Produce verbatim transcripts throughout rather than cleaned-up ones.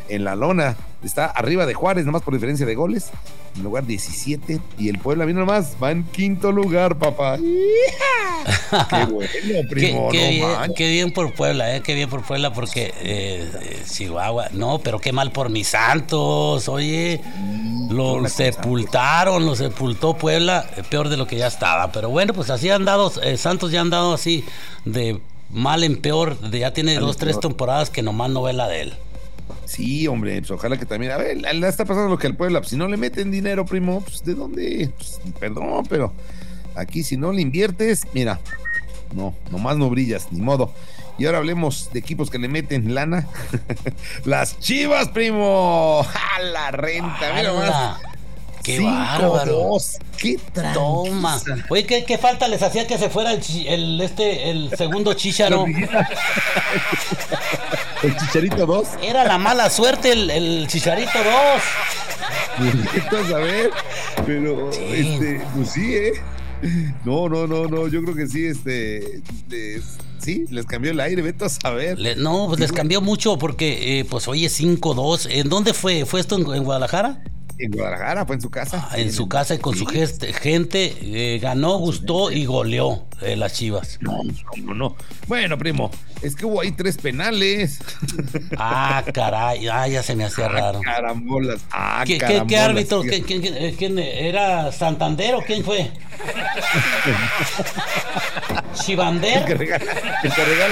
en la lona. Está arriba de Juárez, nomás por diferencia de goles, en lugar diecisiete. Y el Puebla, mira nomás, va en quinto lugar, papá. Qué bueno, primo. Qué, qué, no bien, manches. qué bien por Puebla, eh, qué bien por Puebla, porque eh, eh, Chihuahua, no, pero qué mal por mis Santos, oye, lo sepultaron, lo sepultó Puebla, eh, peor de lo que ya estaba. Pero bueno, pues así han dado, eh, Santos ya han dado así de mal en peor, de, ya tiene mal dos, tres temporadas que nomás no ve la de él. Sí, hombre, pues ojalá que también, a ver, le está pasando lo que al Puebla, pues si no le meten dinero, primo, pues ¿de dónde? Pues, perdón, pero aquí si no le inviertes, mira, no, nomás no brillas, ni modo. Y ahora hablemos de equipos que le meten lana. Las Chivas, primo, ¡a la renta! Mira más. ¡Qué bárbaro! ¡Qué tranquiza! Toma. Oye, ¿qué, ¿qué falta les hacía que se fuera el, el este el segundo Chícharo? El Chicharito dos. Era la mala suerte el, el Chicharito dos. Pues a ver, pero sí. este, pues sí, eh. No, no, no, no, yo creo que sí, este, les, sí, les cambió el aire, vete a saber. Le, no, pues les cambió mucho porque, eh, pues oye, cinco dos. ¿En dónde fue? ¿Fue esto en, en Guadalajara? En Guadalajara, fue en su casa. Ah, en su casa y con sí. su gente, gente eh, ganó, gustó y goleó eh, las Chivas. No, no, no. Bueno, primo, es que hubo ahí tres penales. Ah, caray, ah, ya se me hacía ah, raro. Carambolas, ah, ¿Qué, carambolas. ¿Qué, qué árbitro? ¿Quién, quién, quién, quién era? ¿Santander o quién fue? ¿Chivander? El que regala, el que regala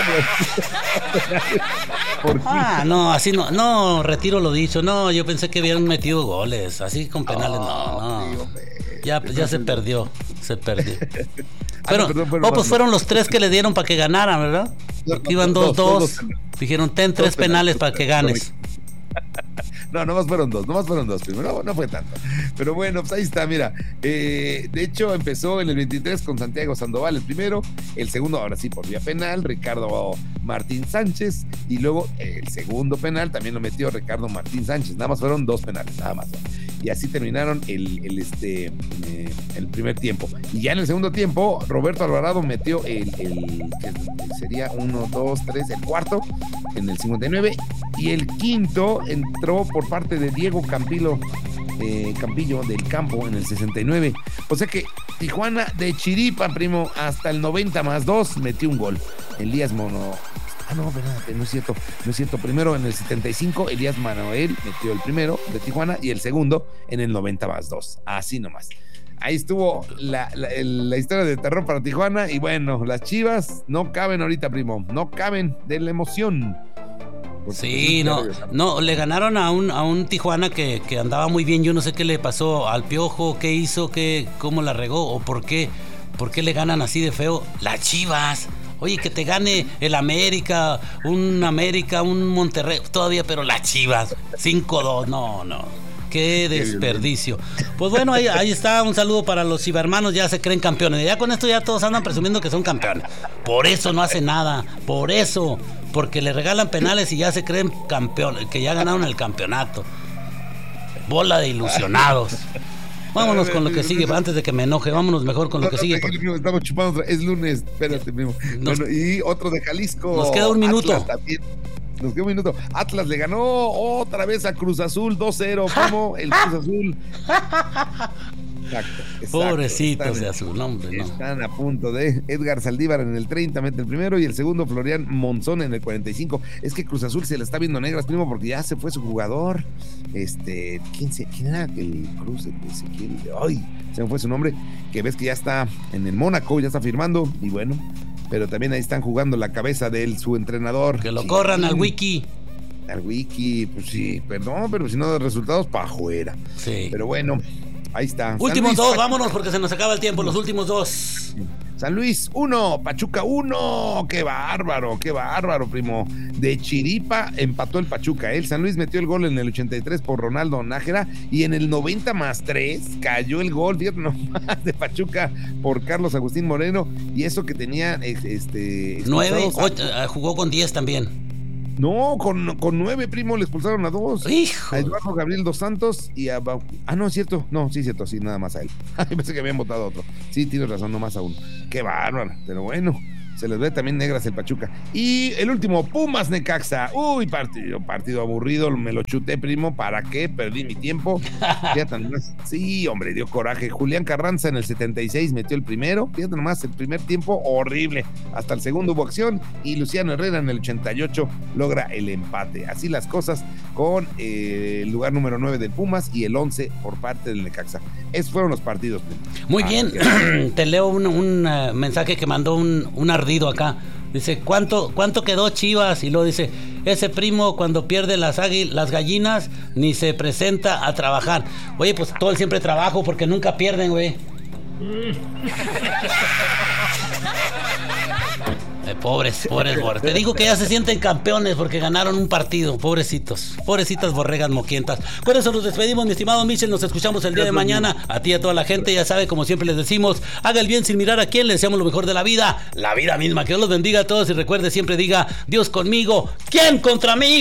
los... Ah, no, así no, no, retiro lo dicho, no, yo pensé que habían metido goles, así con penales, oh, no, no, ya, ya se perdió, se perdió. Pero, ah, no, perdón, perdón, oh, pues fueron los tres que le dieron para que ganaran, ¿verdad? Porque iban dos, dos, dijeron, ten tres penales para que ganes. No, nomás fueron dos, nomás fueron dos primero, no, no fue tanto. Pero bueno, pues ahí está, mira. Eh, de hecho, empezó en el veintitrés con Santiago Sandoval el primero, el segundo, ahora sí, por vía penal, Ricardo Martín Sánchez, y luego el segundo penal también lo metió Ricardo Martín Sánchez. Nada más fueron dos penales, nada más. Y así terminaron el, el, este, eh, el primer tiempo. Y ya en el segundo tiempo, Roberto Alvarado metió el, el que sería uno, dos, tres, el cuarto, en el cincuenta y nueve, y el quinto entró por parte de Diego Campillo, eh, Campillo del Campo en el sesenta y nueve. O sea que Tijuana de chiripa, primo, hasta el noventa más dos metió un gol. Elías Mono. Ah, no, espérate, no es cierto, no es cierto. Primero en el setenta y cinco, Elías Manuel metió el primero de Tijuana y el segundo en el noventa más dos. Así nomás. Ahí estuvo la, la, la historia de terror para Tijuana. Y bueno, las Chivas no caben ahorita, primo. No caben de la emoción. Sí, no, no, le ganaron a un, a un Tijuana que, que andaba muy bien. Yo no sé qué le pasó al Piojo, qué hizo, qué, cómo la regó o por qué, por qué le ganan así de feo las Chivas. Oye, que te gane el América, un América, un Monterrey, todavía, pero las Chivas, cinco dos, no, no. Qué desperdicio. Pues bueno, ahí, ahí está, un saludo para los cibermanos, ya se creen campeones. Ya con esto ya todos andan presumiendo que son campeones. Por eso no hace nada, por eso, porque le regalan penales y ya se creen campeones, que ya ganaron el campeonato. Bola de ilusionados. Vámonos con lo que sigue, antes de que me enoje, vámonos mejor con lo que sigue. Porque... Estamos chupando, es lunes, espérate, primo. Nos... Bueno, y otro de Jalisco. Nos queda un minuto. Atlas también. Nos queda un minuto. Atlas le ganó otra vez a Cruz Azul dos cero, como el Cruz Azul. Exacto, exacto. Pobrecitos están, de Azul, hombre, no. Están a punto de Edgar Saldívar en el treinta, mete el primero, y el segundo Florian Monzón en el cuarenta y cinco. Es que Cruz Azul se le está viendo negras, primo, porque ya se fue su jugador. Este, ¿quién, se, quién era el Cruz? Ezequiel, ay, se me fue su nombre. Que ves que ya está en el Mónaco, ya está firmando, y bueno, pero también ahí están jugando la cabeza de él, su entrenador. Que lo sí. corran al Wiki. Al Wiki, pues sí, perdón, pero si no da resultados, pa' afuera. Sí. Pero bueno, ahí está. Últimos Luis, dos, Pachuca. Vámonos porque se nos acaba el tiempo, los últimos dos. San Luis uno, Pachuca uno, qué bárbaro, qué bárbaro, primo. De chiripa empató el Pachuca, el San Luis metió el gol en el ochenta y tres por Ronaldo Nájera y en el noventa más tres cayó el gol, fíjate nomás, de Pachuca por Carlos Agustín Moreno, y eso que tenía este nueve, ocho, jugó con diez también. No, con, con nueve, primo, le expulsaron a dos. Hijo. A Eduardo Gabriel dos Santos y a... Ah, no, es cierto. No, sí, es cierto, sí, nada más a él. Pensé que habían votado a otro. Sí, tienes razón, no más a uno. Qué bárbaro, pero bueno. se les ve también negras el Pachuca. Y el último, Pumas Necaxa. Uy, partido, partido aburrido, me lo chuté, primo. ¿Para qué? Perdí mi tiempo. Fíjate nomás. Sí, hombre, dio coraje. Julián Carranza en el setenta y seis metió el primero. Fíjate nomás, el primer tiempo horrible. Hasta el segundo hubo acción. Y Luciano Herrera en el ochenta y ocho logra el empate. Así las cosas con eh, el lugar número nueve del Pumas y el once por parte del Necaxa. Esos fueron los partidos, primo. Muy ah, bien. Que... Te leo un, un uh, mensaje que mandó un, un ardido acá. Dice, ¿cuánto, ¿cuánto quedó Chivas? Y luego dice, ese primo cuando pierde las, águil, las gallinas ni se presenta a trabajar. Oye, pues todo el siempre trabajo porque nunca pierden, güey. Eh, pobres, pobres borregas. Te digo que ya se sienten campeones porque ganaron un partido. Pobrecitos, pobrecitas borregas moquientas. Con eso nos despedimos, mi estimado Michel. Nos escuchamos el día de mañana. A ti y a toda la gente, ya sabe, como siempre les decimos, haga el bien sin mirar a quién. Le deseamos lo mejor de la vida, la vida misma. Que Dios los bendiga a todos y recuerde, siempre diga, Dios conmigo, ¿quién contra mí?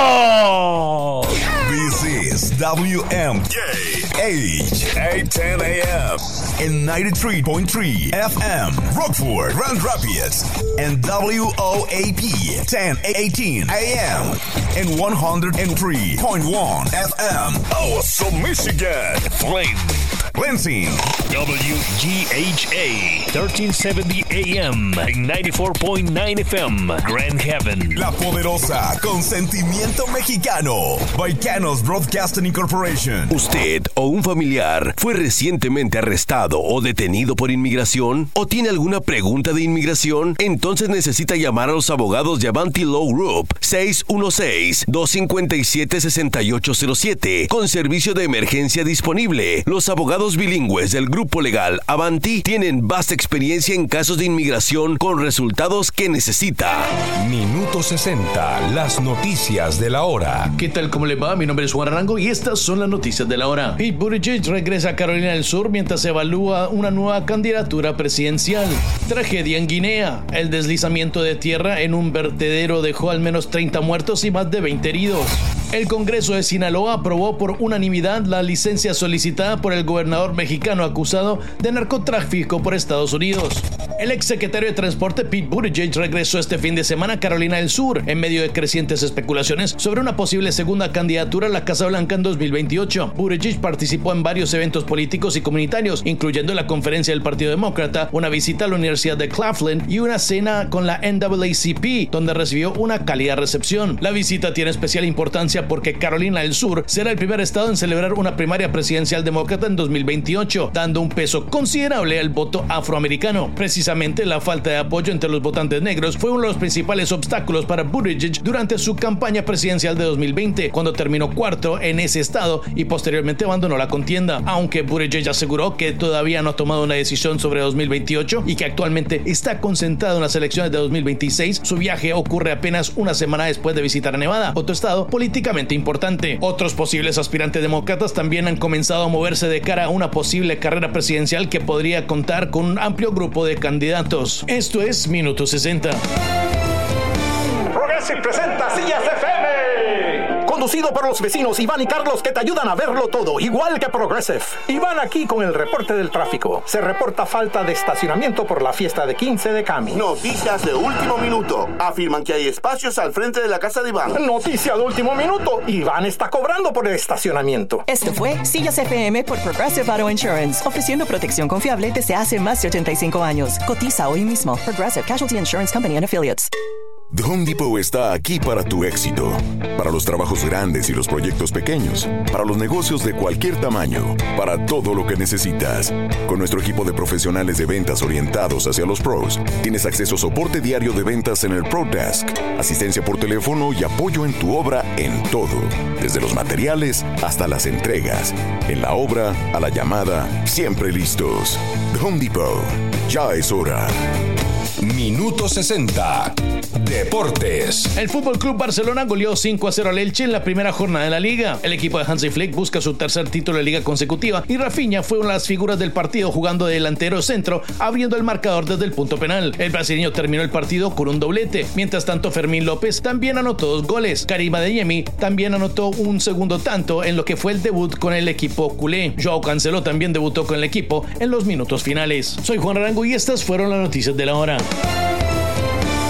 ¡Vámonos! This is W M K H eight ten A M and ninety-three point three F M Rockford, Grand Rapids, and W O A P ten eighteen A M and one oh three point one F M Awesome, Michigan, Flint, Lansing, W G H A thirteen seventy A M and ninety-four point nine F M Grand Haven, La Poderosa, con sentimiento mexicano, Baicanos Broadcasting Incorporation. ¿Usted o un familiar fue recientemente arrestado o detenido por inmigración? ¿O tiene alguna pregunta de inmigración? Entonces necesita llamar a los abogados de Avanti Law Group seis uno seis, dos cinco siete, seis ocho cero siete con servicio de emergencia disponible. Los abogados bilingües del grupo legal Avanti tienen vasta experiencia en casos de inmigración con resultados que necesita. Minuto sesenta, las noticias de la hora. ¿Qué tal? ¿Cómo le va? Mi nombre es Juan Arango y estas son las noticias de la hora. Pete Buttigieg regresa a Carolina del Sur mientras se evalúa una nueva candidatura presidencial. Tragedia en Guinea. El deslizamiento de tierra en un vertedero dejó al menos treinta muertos y más de veinte heridos. El Congreso de Sinaloa aprobó por unanimidad la licencia solicitada por el gobernador mexicano acusado de narcotráfico por Estados Unidos. El exsecretario de Transporte Pete Buttigieg regresó este fin de semana a Carolina del Sur en medio de crecientes especulaciones sobre una posible segunda candidatura a la Casa Blanca en dos mil veintiocho. Buttigieg participó en varios eventos políticos y comunitarios, incluyendo la conferencia del Partido Demócrata, una visita a la Universidad de Claflin y una cena con la N double A C P, donde recibió una cálida recepción. La visita tiene especial importancia porque Carolina del Sur será el primer estado en celebrar una primaria presidencial demócrata en dos mil veintiocho, dando un peso considerable al voto afroamericano. Precisamente la falta de apoyo entre los votantes negros fue uno de los principales obstáculos para Buttigieg durante su campaña presidencial de dos mil veinte, cuando terminó cuarto en ese estado y posteriormente abandonó la contienda. Aunque Buttigieg aseguró que todavía no ha tomado una decisión sobre dos mil veintiocho y que actualmente está concentrado en las elecciones de dos mil veintiséis, su viaje ocurre apenas una semana después de visitar a Nevada, otro estado políticamente importante. Otros posibles aspirantes demócratas también han comenzado a moverse de cara a una posible carrera presidencial que podría contar con un amplio grupo de candidatos. Esto es Minuto sesenta. Progressive presenta Sillas F M. Conducido por los vecinos Iván y Carlos, que te ayudan a verlo todo, igual que Progressive. Iván aquí con el reporte del tráfico. Se reporta falta de estacionamiento por la fiesta de quince de Cami. Noticias de último minuto. Afirman que hay espacios al frente de la casa de Iván. Noticia de último minuto. Iván está cobrando por el estacionamiento. Esto fue Sillas F M por Progressive Auto Insurance, ofreciendo protección confiable desde hace más de ochenta y cinco años. Cotiza hoy mismo. Progressive Casualty Insurance Company and Affiliates. The Home Depot está aquí para tu éxito. Para los trabajos grandes y los proyectos pequeños. Para los negocios de cualquier tamaño. Para todo lo que necesitas. Con nuestro equipo de profesionales de ventas orientados hacia los pros, tienes acceso a soporte diario de ventas en el Pro Desk, asistencia por teléfono y apoyo en tu obra en todo. Desde los materiales hasta las entregas. En la obra, a la llamada, siempre listos. The Home Depot. Ya es hora. Minuto sesenta. Deportes. El Fútbol Club Barcelona goleó cinco a cero al Elche en la primera jornada de la Liga. El equipo de Hansi Flick busca su tercer título de Liga consecutiva y Rafinha fue una de las figuras del partido jugando de delantero centro, abriendo el marcador desde el punto penal. El brasileño terminó el partido con un doblete. Mientras tanto, Fermín López también anotó dos goles. Karim Adeyemi también anotó un segundo tanto en lo que fue el debut con el equipo culé. Joao Cancelo también debutó con el equipo en los minutos finales. Soy Juan Arango y estas fueron las noticias de la hora.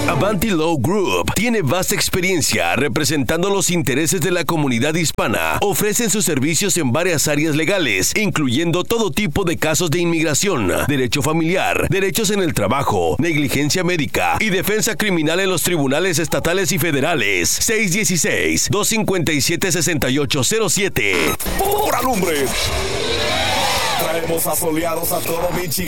Avanti Law Group tiene vasta experiencia representando los intereses de la comunidad hispana. Ofrecen sus servicios en varias áreas legales, incluyendo todo tipo de casos de inmigración, derecho familiar, derechos en el trabajo, negligencia médica y defensa criminal en los tribunales estatales y federales. seis uno seis, dos cinco siete, seis ocho cero siete. ¡Por alumbre! Traemos asoleados a todo Michigan.